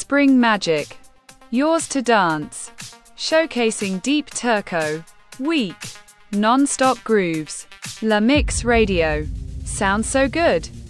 Spring Magic. Yours to dance. Showcasing deep turco, weak, non-stop grooves. La Mix Radio. Sounds so good.